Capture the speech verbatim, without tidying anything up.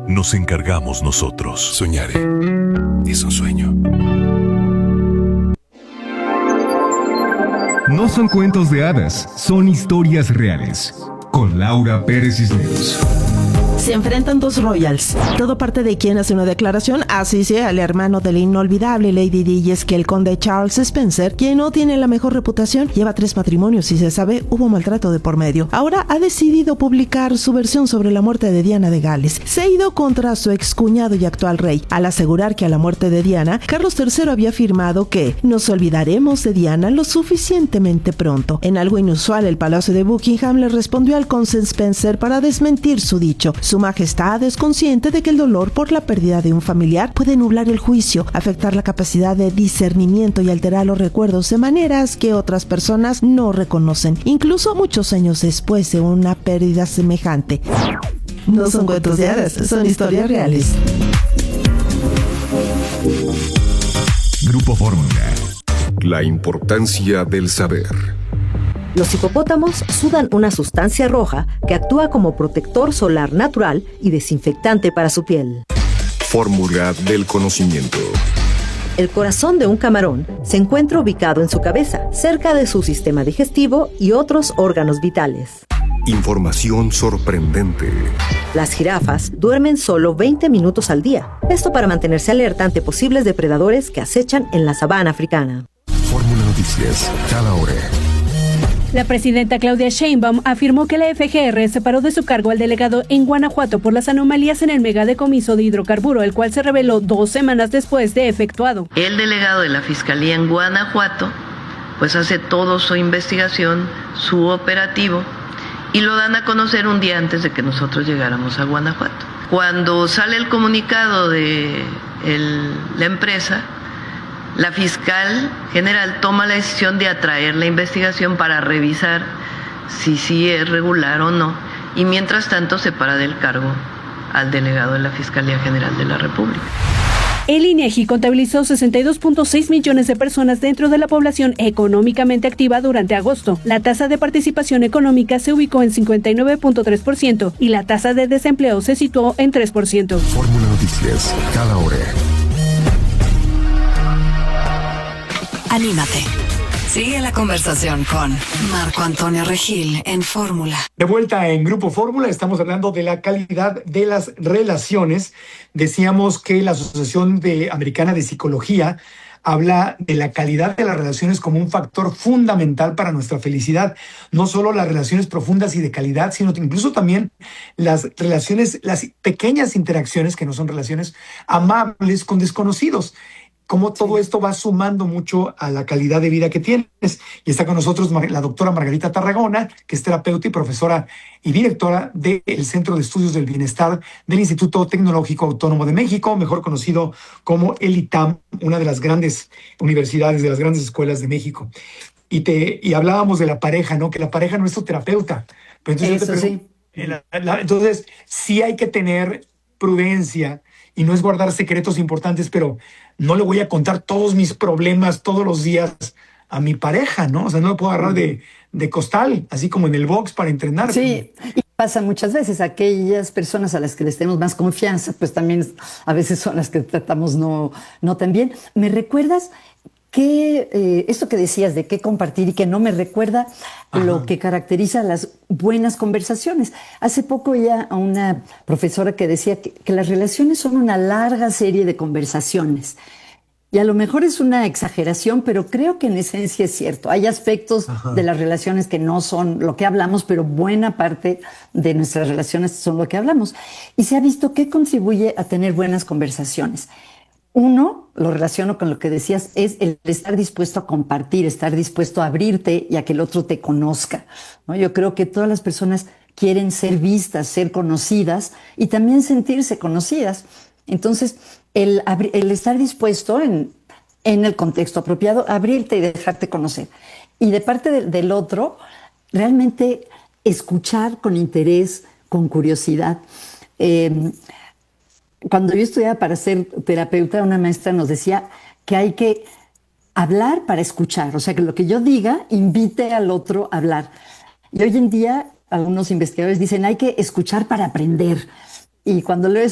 nos encargamos nosotros. Soñar es un sueño. No son cuentos de hadas, son historias reales. Con Laura Pérez Cisneros. Se enfrentan dos royals. Todo parte de quien hace una declaración, así sea el hermano de la inolvidable Lady Di, y es que el conde Charles Spencer, quien no tiene la mejor reputación, lleva tres matrimonios y se sabe hubo maltrato de por medio. Ahora ha decidido publicar su versión sobre la muerte de Diana de Gales. Se ha ido contra su excuñado y actual rey, al asegurar que a la muerte de Diana, Carlos tercero había afirmado que nos olvidaremos de Diana lo suficientemente pronto. En algo inusual, el Palacio de Buckingham le respondió al conde Spencer para desmentir su dicho. Su majestad es consciente de que el dolor por la pérdida de un familiar puede nublar el juicio, afectar la capacidad de discernimiento y alterar los recuerdos de maneras que otras personas no reconocen, incluso muchos años después de una pérdida semejante. No son cuentos de hadas, son historias reales. Grupo Fórmula. La importancia del saber. Los hipopótamos sudan una sustancia roja que actúa como protector solar natural y desinfectante para su piel. Fórmula del conocimiento. El corazón de un camarón se encuentra ubicado en su cabeza, cerca de su sistema digestivo y otros órganos vitales. Información sorprendente. Las jirafas duermen solo veinte minutos al día. Esto para mantenerse alerta ante posibles depredadores que acechan en la sabana africana. Fórmula Noticias, cada hora. La presidenta Claudia Sheinbaum afirmó que la F G R separó de su cargo al delegado en Guanajuato por las anomalías en el megadecomiso de hidrocarburo, el cual se reveló dos semanas después de efectuado. El delegado de la Fiscalía en Guanajuato, pues hace todo su investigación, su operativo, y lo dan a conocer un día antes de que nosotros llegáramos a Guanajuato. Cuando sale el comunicado de el, la empresa, la fiscal general toma la decisión de atraer la investigación para revisar si sí es regular o no, y mientras tanto separa del cargo al delegado de la Fiscalía General de la República. El INEGI contabilizó sesenta y dos punto seis millones de personas dentro de la población económicamente activa durante agosto. La tasa de participación económica se ubicó en cincuenta y nueve punto tres por ciento y la tasa de desempleo se situó en tres por ciento. Fórmula Noticias, cada hora. Anímate. Sigue la conversación con Marco Antonio Regil en Fórmula. De vuelta en Grupo Fórmula, estamos hablando de la calidad de las relaciones. Decíamos que la Asociación de Americana de Psicología habla de la calidad de las relaciones como un factor fundamental para nuestra felicidad. No solo las relaciones profundas y de calidad, sino incluso también las relaciones, las pequeñas interacciones que no son relaciones amables con desconocidos. Cómo todo esto va sumando mucho a la calidad de vida que tienes. Y está con nosotros la doctora Margarita Tarragona, que es terapeuta y profesora y directora del Centro de Estudios del Bienestar del Instituto Tecnológico Autónomo de México, mejor conocido como el I T A M, una de las grandes universidades, de las grandes escuelas de México. Y, te, y hablábamos de la pareja, ¿no? Que la pareja no es tu terapeuta. Pero entonces, Eso sí. La, la, entonces, sí hay que tener prudencia y no es guardar secretos importantes, pero no le voy a contar todos mis problemas todos los días a mi pareja, ¿no? O sea, no me puedo agarrar de, de costal, así como en el box para entrenar. Sí, y pasa muchas veces. Aquellas personas a las que les tenemos más confianza, pues también a veces son las que tratamos no, no tan bien. ¿Me recuerdas que eh, esto que decías de qué compartir y que no me recuerda Ajá. lo que caracteriza las buenas conversaciones? Hace poco oía a una profesora que decía que, que las relaciones son una larga serie de conversaciones. Y a lo mejor es una exageración, pero creo que en esencia es cierto. Hay aspectos Ajá. de las relaciones que no son lo que hablamos, pero buena parte de nuestras relaciones son lo que hablamos. Y se ha visto que contribuye a tener buenas conversaciones. Uno, lo relaciono con lo que decías, es el estar dispuesto a compartir, estar dispuesto a abrirte y a que el otro te conozca, ¿no? Yo creo que todas las personas quieren ser vistas, ser conocidas y también sentirse conocidas. Entonces, el, el estar dispuesto en, en el contexto apropiado, abrirte y dejarte conocer. Y de parte de, del otro, realmente escuchar con interés, con curiosidad. Eh, Cuando yo estudiaba para ser terapeuta, una maestra nos decía que hay que hablar para escuchar. O sea, que lo que yo diga invite al otro a hablar. Y hoy en día, algunos investigadores dicen hay que escuchar para aprender. Y cuando leo